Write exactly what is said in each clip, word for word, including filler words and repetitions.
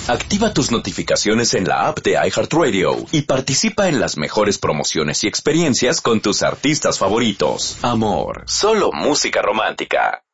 Activa tus notificaciones en la app de iHeartRadio y participa en las mejores promociones y experiencias con tus artistas favoritos. Amor, solo música romántica.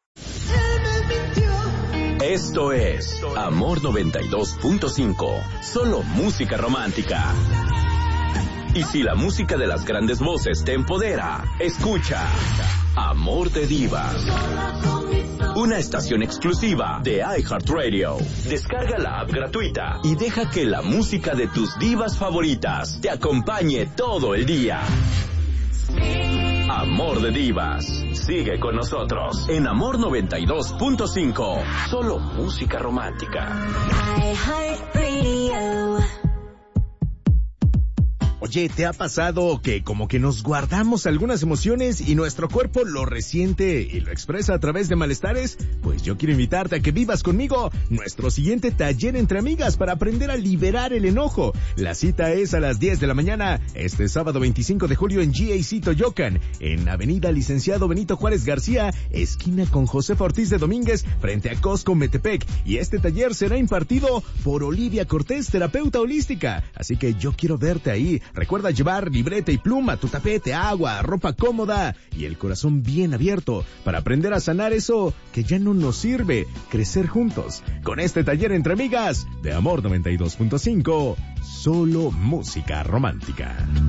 Esto es Amor noventa y dos punto cinco, solo música romántica. Y si la música de las grandes voces te empodera, escucha Amor de Divas, una estación exclusiva de iHeartRadio. Descarga la app gratuita y deja que la música de tus divas favoritas te acompañe todo el día. Amor de Divas. Sigue con nosotros en Amor noventa y dos punto cinco. Solo música romántica. iHeartRadio. Oye, ¿te ha pasado que como que nos guardamos algunas emociones y nuestro cuerpo lo resiente y lo expresa a través de malestares? Pues yo quiero invitarte a que vivas conmigo nuestro siguiente taller entre amigas para aprender a liberar el enojo. La cita es a las diez de la mañana, este sábado veinticinco de julio en G A C Toyocan, en Avenida Licenciado Benito Juárez García, esquina con Josefa Ortiz de Domínguez, frente a Costco Metepec. Y este taller será impartido por Olivia Cortés, terapeuta holística. Así que yo quiero verte ahí. Recuerda llevar libreta y pluma, tu tapete, agua, ropa cómoda y el corazón bien abierto para aprender a sanar eso que ya no nos sirve, crecer juntos. Con este taller entre amigas de Amor noventa y dos punto cinco, solo música romántica.